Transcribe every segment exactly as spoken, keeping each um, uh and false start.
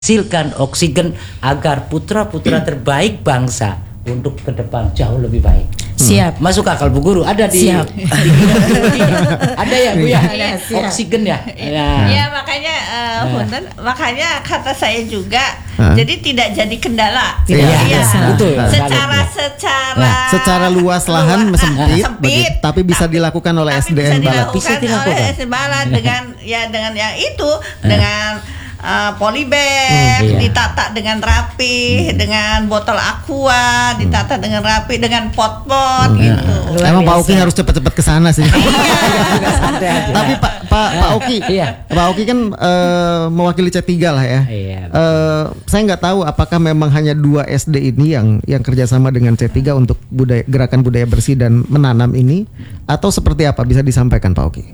menghasilkan oksigen agar putra-putra terbaik bangsa untuk ke depan jauh lebih baik. Siap. Masuk akal Bu Guru, ada di, Siap. di, di ada ya Bu ya, Ada, siap. oksigen ya. Ya, Ya. makanya uh, punten, makanya kata saya juga, Hah? jadi tidak jadi kendala. Tidak Iya, Iya. bisa. Betul. Secara Sekali. secara Nah, secara luas lahan luas, sempit, sempit, bagi- tapi bisa tapi- dilakukan oleh tapi S D N bisa Balat. dilakukan Bisa dilakukan. oleh S D N Balat dengan ya dengan yang itu dengan uh, polybag Hmm, iya. ditata dengan rapi, dengan botol aqua ditata dengan rapi, dengan pot-pot gitu. Luar Emang Pak biasa. Oki harus cepat-cepat ke sana sih. Santai aja. Tapi Pak Pak Pak Oki, Iya. Pak Oki kan eh, mewakili C tiga lah ya. Iya, Eh, saya nggak tahu apakah memang hanya dua S D ini yang yang kerjasama dengan C tiga untuk budaya gerakan budaya bersih dan menanam ini, atau seperti apa, bisa disampaikan Pak Oki?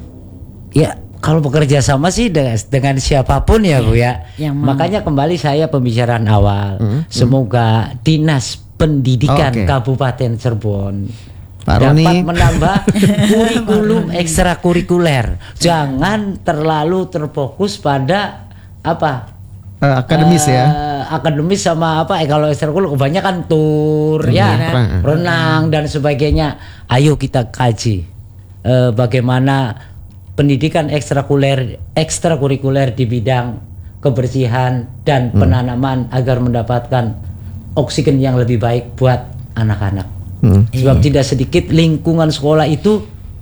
Ya, kalau bekerja sama sih dengan, dengan siapapun ya Bu ya. Yang mau. Makanya kembali saya pembicaraan awal. Semoga Dinas Pendidikan Oke. Kabupaten Cirebon Pak dapat Roni. menambah kurikulum ekstrakurikuler. Jangan terlalu terfokus pada apa? Eh, akademis ya. Eh, akademis sama apa? Eh, kalau ekstrakurikuler kebanyakan tur ya, renang. renang dan sebagainya. Ayo kita kaji eh, bagaimana pendidikan ekstrakurikuler ekstrakurikuler di bidang kebersihan dan penanaman agar mendapatkan oksigen yang lebih baik buat anak-anak. Hmm. Sebab tidak sedikit lingkungan sekolah itu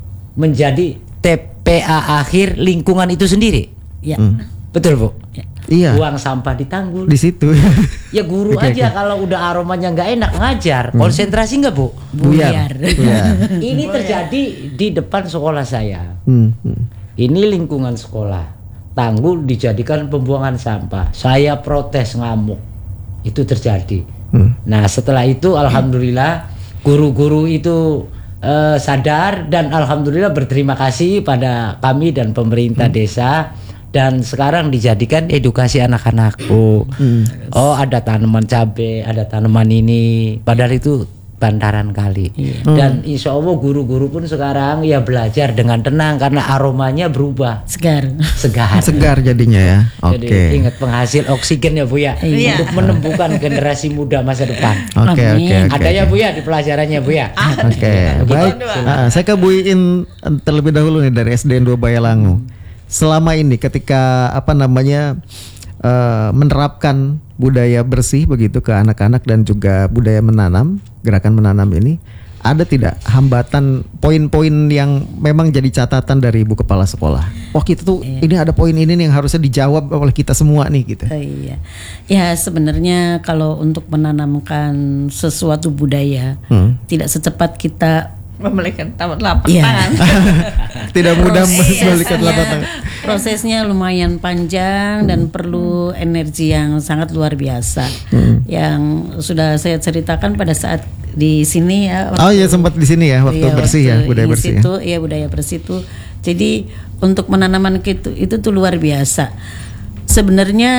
menjadi T P A akhir lingkungan itu sendiri. Ya. Betul Bu? Iya. Buang sampah di tanggul. Di situ. Ya guru Oke, aja oke. kalau udah aromanya nggak enak ngajar, konsentrasi nggak Bu? Buyar. Buyar. Ini terjadi di depan sekolah saya. Hmm, hmm. Ini lingkungan sekolah. Tanggul dijadikan pembuangan sampah. Saya protes ngamuk. Itu terjadi. Hmm. Nah, setelah itu alhamdulillah guru-guru itu eh, sadar dan alhamdulillah berterima kasih pada kami dan pemerintah desa. Dan sekarang dijadikan edukasi anak-anakku. Oh, ada tanaman cabai, ada tanaman ini. Padahal itu bantaran kali. Dan insya Allah guru-guru pun sekarang ya belajar dengan tenang karena aromanya berubah Segar. segar. Segar jadinya ya. Jadi Oke. ingat penghasil oksigen ya Bu ya, Iya. untuk menumbuhkan generasi muda masa depan. Oke, Amin. oke, oke. Ada ya Bu ya di pelajarannya Bu ya. Oke, baik. Ah, saya ke Bu Iin terlebih dahulu nih dari S D N dua Bayalangu. Selama ini ketika apa namanya eh, menerapkan budaya bersih begitu ke anak-anak dan juga budaya menanam, gerakan menanam ini, ada tidak hambatan poin-poin yang memang jadi catatan dari Ibu Kepala Sekolah? Wah, kita tuh ini ada poin ini nih yang harusnya dijawab oleh kita semua nih gitu. Oh, iya. Ya sebenarnya kalau untuk menanamkan sesuatu budaya Hmm. tidak secepat kita Memberikan telapak Iya. tangan. Tidak mudah prosesnya- membalikan telapak tangan. prosesnya lumayan panjang dan perlu energi yang sangat luar biasa yang sudah saya ceritakan pada saat di sini ya. Oh iya, sempat di sini ya waktu Iya, bersih ya, waktu budaya di bersih. situ, Ya. iya budaya bersih itu. Jadi untuk menanaman itu itu tuh luar biasa. Sebenarnya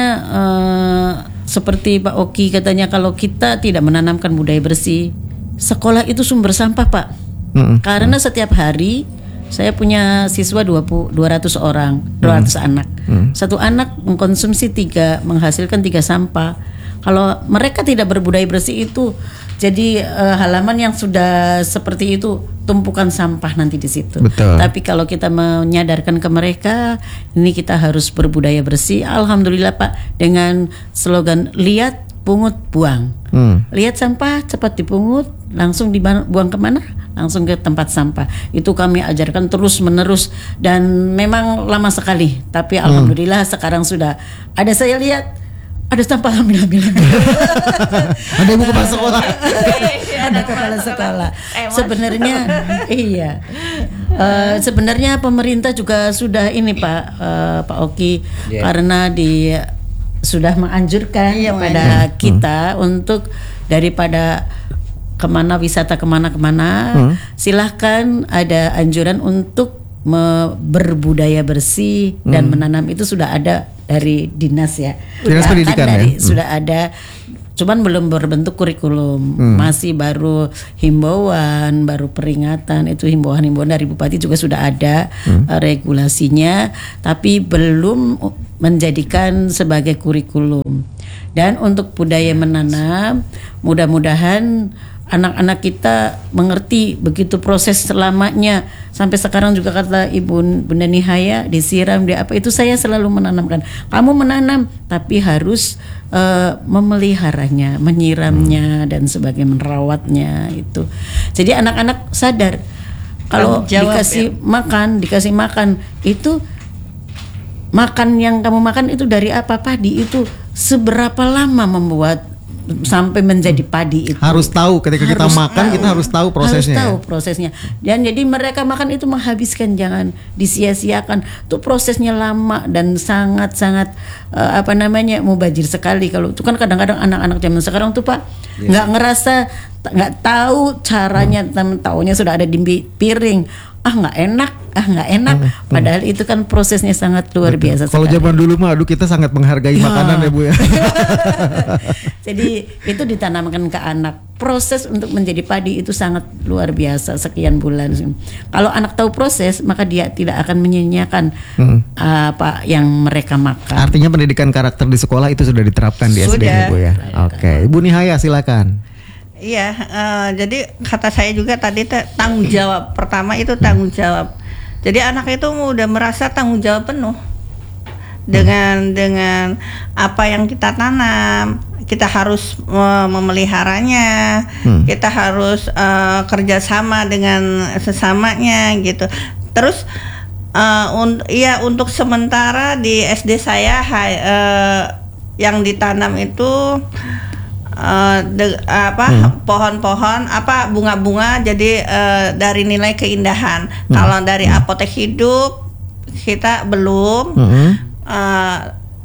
eh, seperti Pak Oki katanya kalau kita tidak menanamkan budaya bersih, sekolah itu sumber sampah, Pak. Mm-mm. Karena setiap hari saya punya siswa dua puluh, dua ratus orang, dua ratus anak. Satu anak mengkonsumsi tiga, menghasilkan tiga sampah. Kalau mereka tidak berbudaya bersih itu jadi eh, halaman yang sudah seperti itu tumpukan sampah nanti di situ. Betul. Tapi kalau kita menyadarkan ke mereka, ini kita harus berbudaya bersih. Alhamdulillah Pak, dengan slogan lihat, pungut, buang. Hmm. Lihat sampah cepat dipungut, langsung dibuang kemana? Langsung ke tempat sampah. Itu kami ajarkan terus menerus dan memang lama sekali. Tapi alhamdulillah sekarang sudah ada, saya lihat ada sampah ambil-ambil. Ada Ibu Kepala Sekolah. Ada kepala sekolah. Eh, Mas. Sebenarnya iya. Eh, sebenarnya pemerintah juga sudah ini Pak eh, Pak Oki Iya. karena di sudah menganjurkan Iya, kepada kita untuk daripada kemana wisata kemana-kemana, silahkan ada anjuran untuk me- berbudaya bersih dan menanam itu sudah ada dari dinas ya. Dinas Bahkan pendidikan dari, ya? Hmm. Sudah ada Cuman belum berbentuk kurikulum, Hmm. masih baru himbauan, baru peringatan. Itu himbauan-himbauan dari bupati juga sudah ada Hmm. uh, regulasinya, tapi belum menjadikan sebagai kurikulum. Dan untuk budaya menanam, mudah-mudahan anak-anak kita mengerti begitu proses selamanya. Sampai sekarang juga kata Ibu Bunda Nihaya, disiram di apa, itu saya selalu menanamkan. Kamu menanam tapi harus uh, memeliharanya, menyiramnya dan sebagainya, merawatnya itu. Jadi anak-anak sadar kalau Tanggung jawab, dikasih ya. makan, dikasih makan itu, makan yang kamu makan itu dari apa, padi itu seberapa lama membuat sampai menjadi padi itu. Harus tahu ketika kita Harus makan, kita harus tahu prosesnya. Harus tahu ya? prosesnya. Dan jadi mereka makan itu menghabiskan, jangan disia-siakan. Itu prosesnya lama dan sangat-sangat uh, apa namanya mubazir sekali. Kalau itu kan kadang-kadang anak-anak zaman sekarang tuh Pak nggak ngerasa, nggak tahu caranya, temen taunya sudah ada di pi- piring. Ah nggak enak, ah nggak enak. Padahal itu kan prosesnya sangat luar biasa. Kalau sekali. zaman dulu mah aduh kita sangat menghargai Ya. makanan ya Bu ya. Jadi itu ditanamkan ke anak. Proses untuk menjadi padi itu sangat luar biasa, sekian bulan. Kalau anak tahu proses, maka dia tidak akan menyia-nyiakan Hmm. apa yang mereka makan. Artinya pendidikan karakter di sekolah itu sudah diterapkan di S D Sudah. ya Bu ya. Oke, Ibu Nihaya silakan. Iya, eh, jadi kata saya juga tadi te- tanggung jawab pertama itu tanggung jawab. Jadi anak itu udah merasa tanggung jawab penuh dengan dengan apa yang kita tanam. Kita harus eh, memeliharanya, Hmm. kita harus eh, kerjasama dengan sesamanya gitu. Terus eh, un- iya untuk sementara di S D saya hai- eh, yang ditanam itu Uh, de, apa Hmm. pohon-pohon apa bunga-bunga jadi uh, dari nilai keindahan. Hmm. Kalau dari apotek hidup kita belum. Hmm. Uh,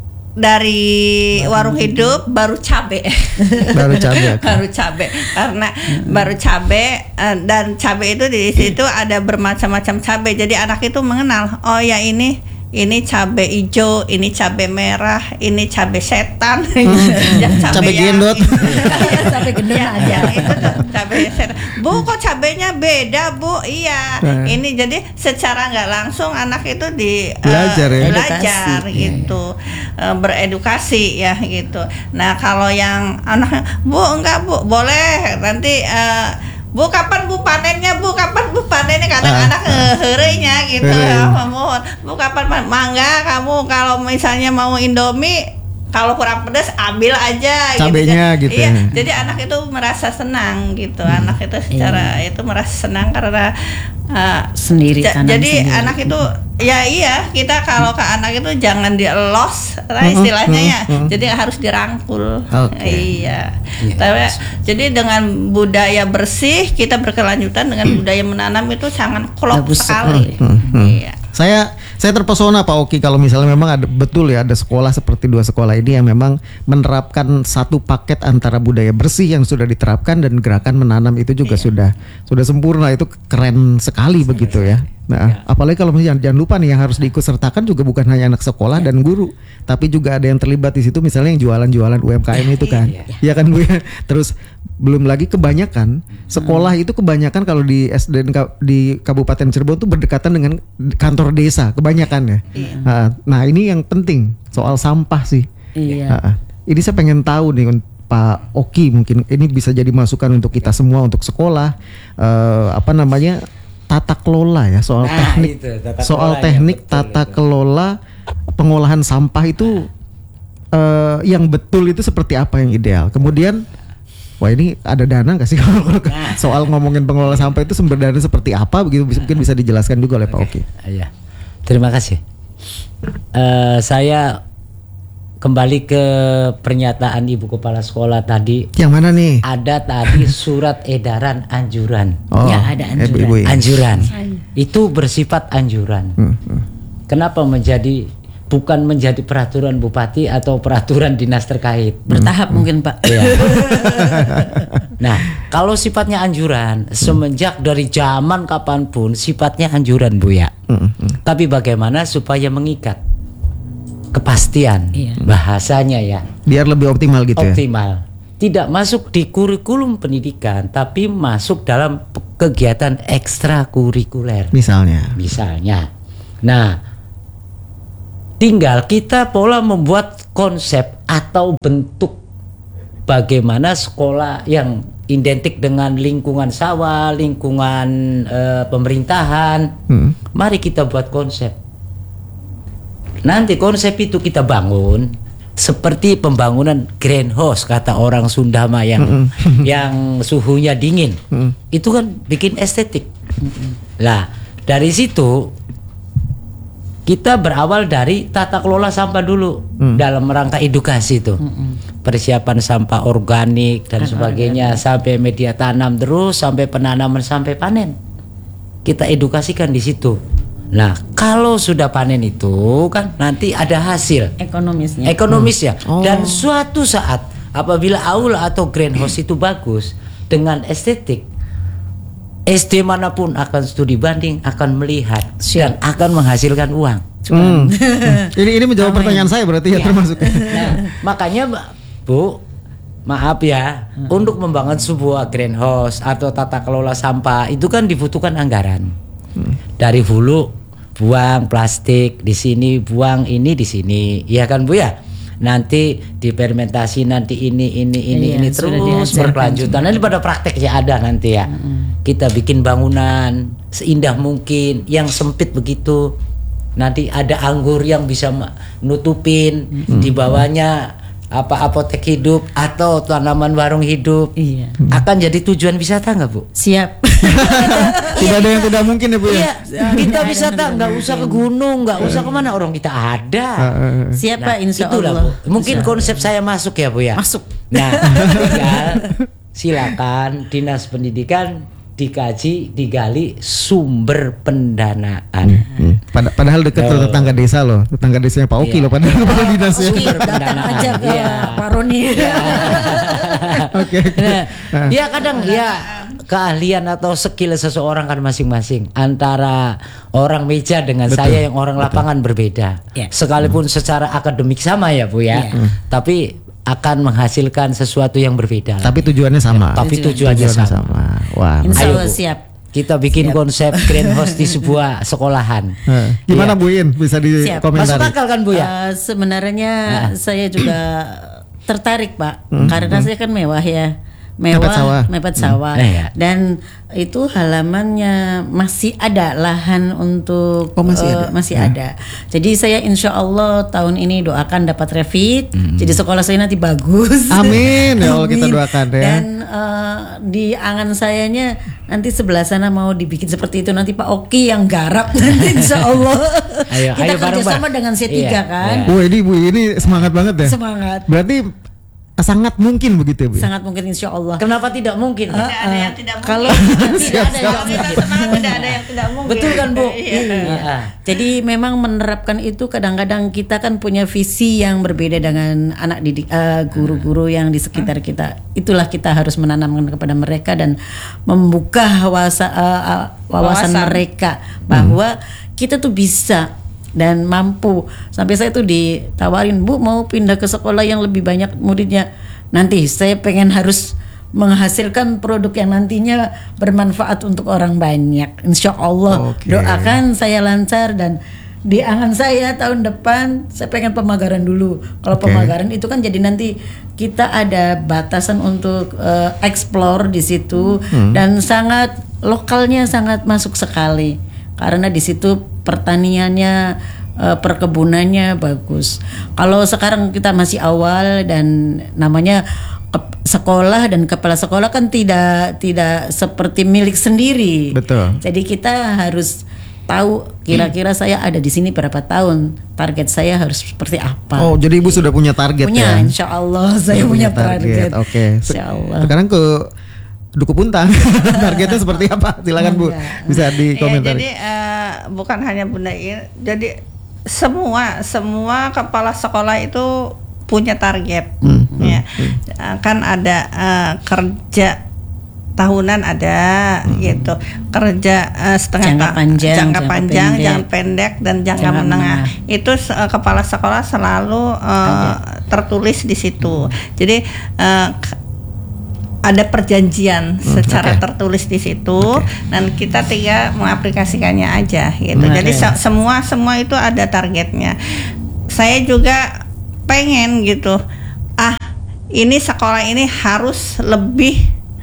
dari warung hidup baru cabe. Baru cabe. baru cabe karena baru cabe uh, dan cabe itu di situ ada bermacam-macam cabe. Jadi anak itu mengenal, oh ya ini ini cabai hijau, ini cabai merah, ini cabai setan, yang Cabai yang- gendot. Iya, Cabai gendot iya, ada. iya, itu tuh cabai setan. Bu, kok cabainya beda, Bu? Iya, Nah. ini jadi secara nggak langsung anak itu di eh, Belajar ya? belajar Edukasi. gitu, Eh, beredukasi ya gitu. Nah kalau yang anak, Bu enggak Bu, boleh nanti. eh, Bu kapan Bu panennya Bu kapan Bu panennya kadang Ah. anak heureunya gitu Heureuy. ya, mohon Bu kapan pan- mangga kamu kalau misalnya mau Indomie kalau kurang pedas ambil aja Cabenya gitu. gitu Iya, ya. jadi anak itu merasa senang gitu. Hmm. Anak itu secara itu merasa senang karena uh, Sendiri, ja- tanam jadi sendiri. anak itu ya iya kita kalau ke anak itu jangan dielos lah Mm-mm, istilahnya ya. mm-mm. Jadi harus dirangkul. Oke. Iya. Iya. Tapi jadi dengan budaya bersih kita berkelanjutan dengan budaya menanam itu sangat klop Bagus sekali. Hmm, hmm. Iya. Saya saya terpesona Pak Oki kalau misalnya memang ada betul ya ada sekolah seperti dua sekolah ini yang memang menerapkan satu paket antara budaya bersih yang sudah diterapkan dan gerakan menanam itu juga sudah sudah sempurna, itu keren sekali begitu ya. Nah, apalagi kalau misalnya jangan lupa nih yang harus diikut sertakan juga bukan hanya anak sekolah dan guru, tapi juga ada yang terlibat di situ misalnya yang jualan-jualan U M K M itu kan. Iya kan Bu ya. Terus belum lagi kebanyakan sekolah itu kebanyakan kalau di S D di Kabupaten Cirebon tuh berdekatan dengan kantor desa kebanyakan ya. Nah, nah ini yang penting soal sampah sih. Iya. Nah, ini saya pengen tahu nih un- Pak Oki, mungkin ini bisa jadi masukan untuk kita semua untuk sekolah eh, apa namanya tata kelola ya soal Nah, teknik itu, tata soal kelolanya, teknik betul tata itu. kelola pengolahan sampah itu eh, yang betul itu seperti apa yang ideal. Kemudian wah ini ada dana nggak sih kalau kalau ke- soal ngomongin pengelola sampah itu sumber dana seperti apa begitu bisa- mungkin bisa dijelaskan juga oleh Pak Oki. Iya. Terima kasih. Eh, saya kembali ke pernyataan Ibu Kepala Sekolah tadi. Yang mana nih? Ada tadi surat edaran anjuran. Oh, Ya, ada anjuran. ibu-ibu ya. Anjuran. Itu bersifat anjuran. Hmm, hmm. Kenapa menjadi bukan menjadi peraturan bupati atau peraturan dinas terkait? Bertahap mungkin Pak. Iya. Nah, kalau sifatnya anjuran, semenjak dari zaman kapanpun sifatnya anjuran Bu ya. Hmm, hmm. Tapi bagaimana supaya mengikat kepastian Iya. bahasanya ya Biar lebih optimal gitu ya. optimal. tidak masuk di kurikulum pendidikan, tapi masuk dalam kegiatan ekstrakurikuler. Misalnya. Misalnya. Nah, tinggal kita pola membuat konsep atau bentuk bagaimana sekolah yang identik dengan lingkungan sawah, lingkungan eh, pemerintahan. Hmm. Mari kita buat konsep. Nanti konsep itu kita bangun seperti pembangunan greenhouse kata orang Sunda mah yang mm-hmm. yang suhunya dingin. Mm-hmm. Itu kan bikin estetik. Mm-hmm. Lah, dari situ kita berawal dari tata kelola sampah dulu mm. dalam rangka edukasi itu. Mm-hmm. Persiapan sampah organik dan sebagainya sampai media tanam terus sampai penanaman sampai panen. Kita edukasikan di situ. Nah, kalau sudah panen itu kan nanti ada hasil ekonomisnya. Ekonomisnya. Hmm. Oh. Dan suatu saat apabila aula atau greenhouse itu bagus dengan estetik, S D manapun akan studi banding, akan melihat dan akan menghasilkan uang. Hmm. ini ini menjawab Amin. Pertanyaan saya berarti ya, ya termasuk. Nah, makanya Bu, maaf ya, hmm. untuk membangun sebuah greenhouse atau tata kelola sampah itu kan dibutuhkan anggaran. Hmm. Dari hulu buang plastik di sini, buang ini di sini, ya kan Bu ya. Nanti difermentasi nanti ini ini ini iya, ini terus berkelanjutan. Nanti pada prakteknya ada nanti ya. Mm-hmm. Kita bikin bangunan seindah mungkin, yang sempit begitu. Nanti ada anggur yang bisa nutupin, mm-hmm. di bawahnya apa apotek hidup atau tanaman warung hidup. Iya. Akan jadi tujuan wisata nggak Bu? Siap. Tidak ada yang tidak mungkin ya Bu ya. Iya, kita wisata nggak usah ke gunung, nggak usah kemana, orang kita ada. Siapa nah, insya itulah, Allah. Bu. Mungkin konsep saya masuk ya Bu ya. Masuk. Nah, tinggal silakan Dinas Pendidikan dikaji, digali sumber pendanaan. Hmm. Pad- padahal dekat oh. tetangga desa loh, tetangga desanya Pak Oki yeah. loh, padahal kepada dinasnya. Sumber pendanaan aja ke yeah. Pak Roni. Oke. Ya kadang ya keahlian atau skill seseorang kan masing-masing. Antara orang meja dengan betul. Saya yang orang lapangan betul. Berbeda. Yeah. Sekalipun hmm. secara akademik sama ya Bu ya, yeah. tapi akan menghasilkan sesuatu yang berbeda. Tapi tujuannya sama. Ya, tapi tujuannya, tujuannya sama. sama. Wah, Insya Allah siap. Kita bikin siap. Konsep greenhouse di sebuah sekolahan. Gimana ya. Bu In? Bisa dikomentari. Masuk akal kan Bu ya? Uh, sebenarnya nah. saya juga tertarik Pak, hmm. karena hmm. saya kan mewah ya. Mewah, mepet sawah, mepet sawah. Hmm. Eh, ya. Dan itu halamannya masih ada lahan untuk oh, masih, uh, ada. masih ya. ada. Jadi saya insya Allah tahun ini doakan dapat refit. Hmm. Jadi sekolah saya nanti bagus. Amin. Ya Allah kita doakan ya. Dan uh, di angan sayanya nanti sebelah sana mau dibikin seperti itu, nanti Pak Oki yang garap nanti insya Allah. Ayo, kita ayo kerjasama dengan C tiga iya, kan. Iya. Bu ini Bu ini semangat banget ya. Semangat. Berarti sangat mungkin begitu ya Bu? Sangat mungkin insya Allah. Kenapa tidak mungkin? Tidak ada yang tidak mungkin. Kalau tidak ada yang tidak ada yang tidak mungkin. Betul kan Bu? Iya. Iya. Jadi memang menerapkan itu kadang-kadang kita kan punya visi yang berbeda dengan anak didik, uh, guru-guru yang di sekitar kita. Itulah kita harus menanamkan kepada mereka dan membuka wawasa, uh, wawasan, wawasan mereka bahwa hmm. kita tuh bisa dan mampu. Sampai saya tuh ditawarin, Bu mau pindah ke sekolah yang lebih banyak muridnya. Nanti saya pengen harus menghasilkan produk yang nantinya bermanfaat untuk orang banyak. Insya Allah. Okay. Doakan saya lancar dan di angan saya tahun depan saya pengen pemagaran dulu. Kalau okay. pemagaran itu kan jadi nanti kita ada batasan untuk uh, explore di situ hmm. dan sangat lokalnya sangat masuk sekali. Karena di situ pertaniannya, perkebunannya bagus. Kalau sekarang kita masih awal dan namanya sekolah dan kepala sekolah kan tidak tidak seperti milik sendiri. Betul. Jadi kita harus tahu kira-kira saya ada di sini berapa tahun, target saya harus seperti apa. Oh, jadi Ibu sudah punya target punya, ya? Punya, insya Allah saya punya, punya target. target. Oke. Okay. Insya Allah. Sekarang ke Duku Puntang, targetnya seperti apa? Silakan Bu, bisa dikomentari. Ya, jadi uh, bukan hanya Bunda Ir, jadi semua semua kepala sekolah itu punya target, hmm, ya hmm. kan ada uh, kerja tahunan ada hmm. gitu, kerja uh, setengah jangka panjang, jangka, jangka panjang, pendek. jangka pendek dan jangka, jangka menengah. menengah. Itu uh, kepala sekolah selalu uh, tertulis di situ. Hmm. Jadi uh, ada perjanjian Hmm, secara okay. tertulis di situ, Okay. dan kita tinggal mengaplikasikannya aja gitu. Hmm, Jadi okay. se- semua semua itu ada targetnya. Saya juga pengen gitu. Ah, ini sekolah ini harus lebih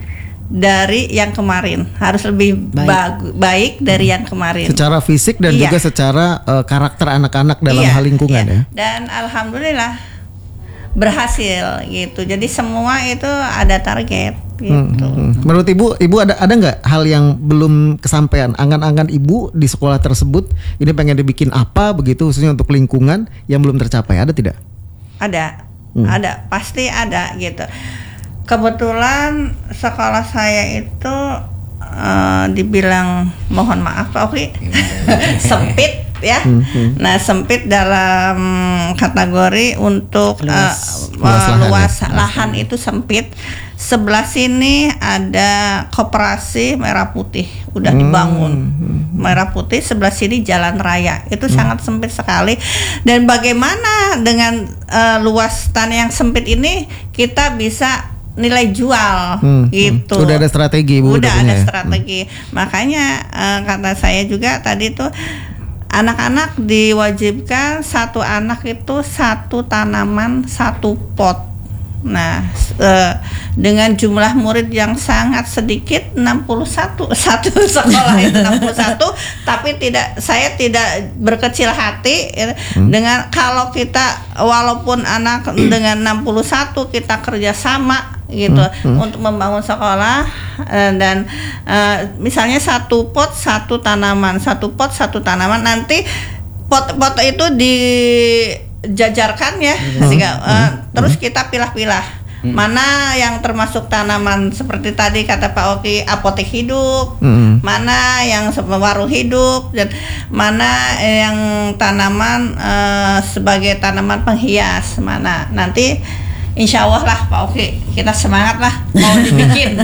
dari yang kemarin, harus lebih Baik. bagu- baik dari yang kemarin. Secara fisik dan Iya. juga secara uh, karakter anak-anak dalam Iya, hal lingkungan iya. ya. Dan alhamdulillah berhasil gitu. Jadi semua itu ada target gitu. Hmm, hmm. Menurut ibu, ibu ada ada nggak hal yang belum kesampaian? Angan-angan ibu di sekolah tersebut ini pengen dibikin apa begitu khususnya untuk lingkungan yang belum tercapai? Ada tidak? Ada, Hmm. ada, pasti ada gitu. Kebetulan sekolah saya itu eh, dibilang mohon maaf Pak Oki sempit ya. Hmm, hmm. Nah sempit dalam kategori untuk Luas. eh, Luas lahan, luas ya. lahan itu sempit. Sebelah sini ada koperasi Merah Putih udah Hmm, dibangun. Merah Putih, sebelah sini jalan raya. Itu sangat sempit sekali. Dan bagaimana dengan eh, luas tanah yang sempit ini kita bisa nilai jual Hmm, gitu. hmm. Udah ada strategi ibu. Udah punya ada ya? strategi. Makanya eh, kata saya juga tadi tuh anak-anak diwajibkan satu anak itu satu tanaman satu pot. Nah, eh, dengan jumlah murid yang sangat sedikit enam puluh satu satu sekolah itu enam puluh satu, tapi tidak saya tidak berkecil hati ya, dengan kalau kita walaupun anak dengan enam puluh satu kita kerjasama gitu untuk membangun sekolah eh, dan eh, misalnya satu pot satu tanaman, satu pot satu tanaman, nanti pot-pot itu dijajarkan ya, sehingga eh, terus kita pilah-pilah mana yang termasuk tanaman seperti tadi kata Pak Oki apotek hidup, Hmm. mana yang se- warung hidup, dan mana yang tanaman eh, sebagai tanaman penghias, mana nanti insya Allah lah Pak Oki kita semangat lah mau dibikin.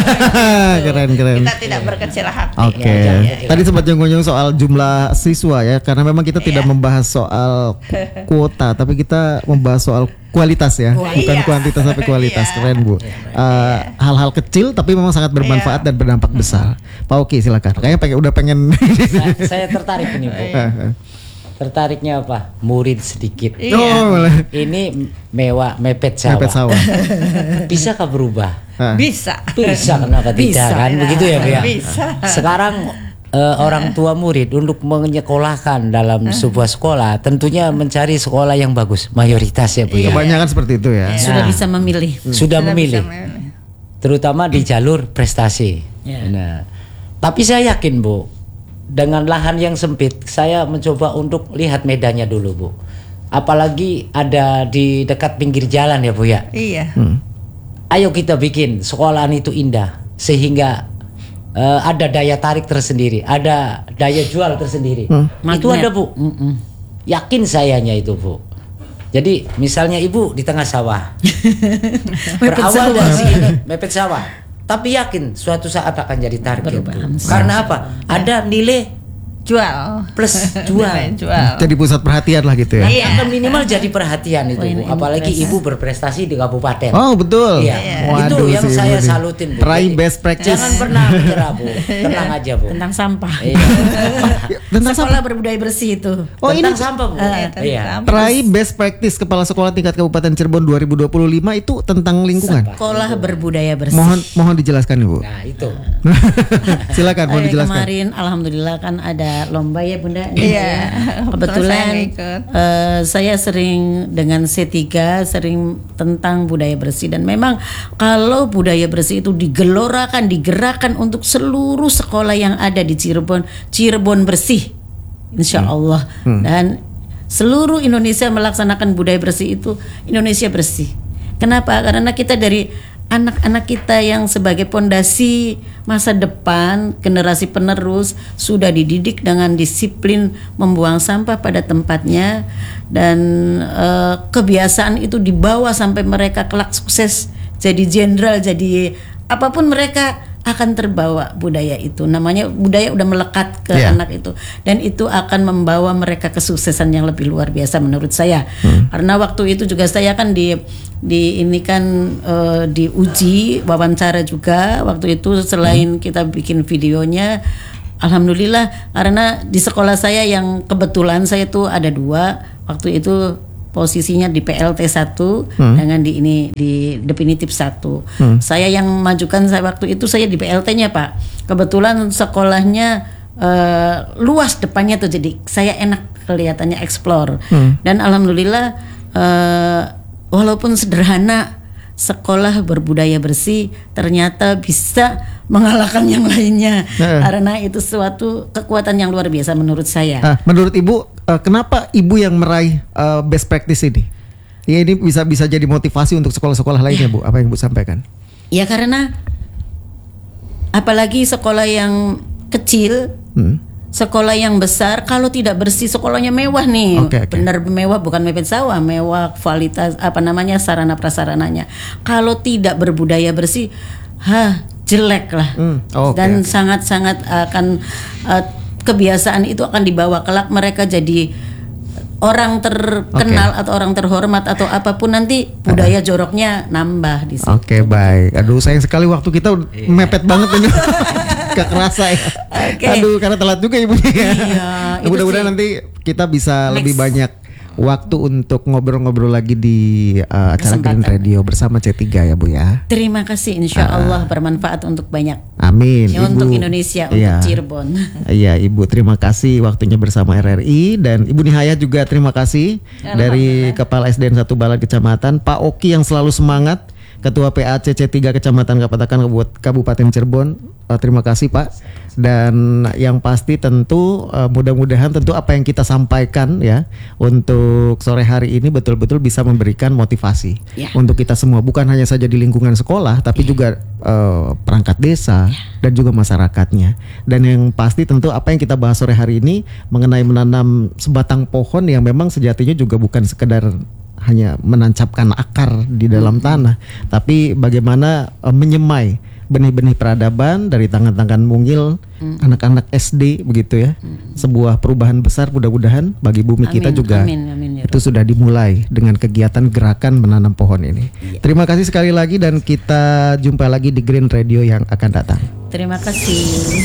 Keren, keren. Kita tidak berkecil hati. Oke, Ya, ya, ya. tadi sempat nyinggung soal jumlah siswa ya, karena memang kita tidak Iya. membahas soal kuota, tapi kita membahas soal kualitas ya, Wah, bukan iya. kuantitas tapi kualitas. Iya. Keren bu. Uh, hal-hal kecil tapi memang sangat bermanfaat Iya. dan berdampak besar. Pak Oki silakan. Kayaknya pengen udah pengen. Sa- saya tertarik ini Bu. Tertariknya apa? Murid sedikit. Iya. Oh, boleh. Ini mewah mepet sawah. Mepet sawah. Bisakah berubah? Ah. Bisa. Bisa, kenapa tidak Bisa. kan? Begitu ya Bu ya. Bisa. Sekarang eh, orang tua murid untuk menyekolahkan dalam sebuah sekolah tentunya mencari sekolah yang bagus, mayoritas ya Bu ya. Kebanyakan seperti itu ya. Sudah Nah. bisa memilih. Sudah Sudah memilih, bisa memilih. terutama di jalur prestasi. Ya. Nah, tapi saya yakin Bu, dengan lahan yang sempit, saya mencoba untuk lihat medannya dulu Bu. Apalagi ada di dekat pinggir jalan ya Bu ya. Iya. Hmm. Ayo kita bikin sekolahan itu indah sehingga eh, ada daya tarik tersendiri, ada daya jual tersendiri. Hmm. Itu Magnet. ada Bu. Yakin sayanya itu Bu. Jadi misalnya ibu di tengah sawah, berawal sawah. dari sini mepet sawah, tapi yakin suatu saat akan jadi target Bu. Perubahan. Karena apa? Ada nilai Jual. plus jual. Nilai jual. Jadi pusat perhatian lah gitu ya. Nanti akan minimal jadi perhatian itu Oh, ini Bu. Apalagi impress. ibu berprestasi di kabupaten. Oh betul. Iya. Itu Waduh, yang si ibu saya nih. salutin Bu. Try Jadi, best practice. Jangan pernah menyerah Bu. Tenang aja Bu. Tentang sampah. Iya. Tentang Sekolah berbudaya bersih itu. Oh, Tentang ini- sampah Bu. Eh, Iya. tentang- Try best practice Kepala Sekolah Tingkat Kabupaten Cirebon dua ribu dua puluh lima itu tentang lingkungan. Sekolah berbudaya bersih. Mohon mohon dijelaskan Ibu. Nah itu. Silakan mohon Eh, dijelaskan. kemarin alhamdulillah kan ada lomba ya Bunda. Iya. Kebetulan Terus saya ikut. eh, saya sering dengan C tiga sering tentang budaya bersih, dan memang kalau budaya bersih itu digelorakan, digerakkan untuk seluruh sekolah yang ada di Cirebon, Cirebon bersih, insya Allah. Dan seluruh Indonesia melaksanakan budaya bersih itu Indonesia bersih. Kenapa? Karena kita dari anak-anak kita yang sebagai pondasi masa depan, generasi penerus sudah dididik dengan disiplin membuang sampah pada tempatnya, dan eh, kebiasaan itu dibawa sampai mereka kelak sukses jadi jenderal, jadi apapun mereka akan terbawa budaya itu. Namanya budaya udah melekat ke Yeah. anak itu, dan itu akan membawa mereka kesuksesan yang lebih luar biasa menurut saya. Hmm. Karena waktu itu juga saya kan di di ini kan uh, diuji wawancara juga waktu itu, selain hmm. kita bikin videonya. Alhamdulillah, karena di sekolah saya yang kebetulan saya tuh ada dua waktu itu, posisinya di P L T satu hmm. dengan di ini di definitif satu. Hmm. Saya yang majukan saya waktu itu saya di P L T-nya, Pak. Kebetulan sekolahnya uh, luas depannya tuh, jadi saya enak kelihatannya explore. Hmm. Dan alhamdulillah uh, walaupun sederhana, sekolah berbudaya bersih ternyata bisa mengalahkan yang lainnya. Nah. Karena itu suatu kekuatan yang luar biasa menurut saya. Nah, menurut Ibu, uh, kenapa Ibu yang meraih uh, best practice ini? Ya, ini bisa bisa jadi motivasi untuk sekolah-sekolah lainnya, Bu. Apa yang Ibu sampaikan? Ya karena apalagi sekolah yang kecil, hmm. sekolah yang besar kalau tidak bersih, sekolahnya mewah nih, okay, okay. benar mewah, bukan mepet sawah, mewah kualitas apa namanya sarana prasarananya. Kalau tidak berbudaya bersih, hah jelek lah. Hmm. Oh, okay, dan okay. sangat-sangat akan uh, kebiasaan itu akan dibawa kelak mereka jadi orang terkenal okay. atau orang terhormat atau apapun, nanti budaya joroknya nambah di situ. Oke, okay, baik. Aduh, sayang sekali waktu kita yeah. mepet banget ini. Gak kerasa ya. Okay. Aduh, karena telat juga Ibu. Iya. Mudah-mudahan nanti kita bisa Next. lebih banyak waktu untuk ngobrol-ngobrol lagi di uh, acara Green Radio bersama C tiga ya, Bu ya. Terima kasih, insya Allah uh, bermanfaat untuk banyak. Amin. Ya, Ibu, untuk Indonesia, iya, untuk Cirebon. Iya, Ibu, terima kasih waktunya bersama R R I, dan Ibu Nihaya juga terima kasih dari Kepala S D N satu Balat Kecamatan, Pak Oki yang selalu semangat, Ketua P A C C tiga Kecamatan Kapatakan Kabupaten Cirebon. Uh, terima kasih Pak. Dan yang pasti tentu uh, mudah-mudahan tentu apa yang kita sampaikan ya untuk sore hari ini betul-betul bisa memberikan motivasi yeah. untuk kita semua, bukan hanya saja di lingkungan sekolah tapi yeah. juga uh, perangkat desa yeah. dan juga masyarakatnya. Dan yang pasti tentu apa yang kita bahas sore hari ini mengenai menanam sebatang pohon yang memang sejatinya juga bukan sekedar hanya menancapkan akar di dalam hmm. tanah, tapi bagaimana uh, menyemai benih-benih peradaban dari tangan-tangan mungil hmm. anak-anak S D begitu ya. Hmm. Sebuah perubahan besar mudah-mudahan bagi bumi amin, kita juga amin, amin, ya itu sudah dimulai dengan kegiatan gerakan menanam pohon ini. Ya. Terima kasih sekali lagi dan kita jumpa lagi di Green Radio yang akan datang. Terima kasih.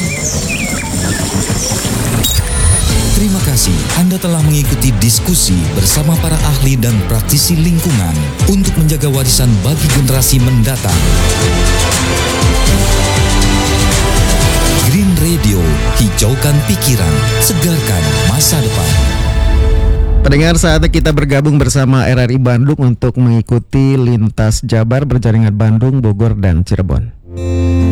Terima kasih Anda telah mengikuti diskusi bersama para ahli dan praktisi lingkungan untuk menjaga warisan bagi generasi mendatang. Green Radio, hijaukan pikiran, segarkan masa depan. Pendengar, saatnya kita bergabung bersama R R I Bandung untuk mengikuti lintas Jabar berjaringan Bandung, Bogor, dan Cirebon.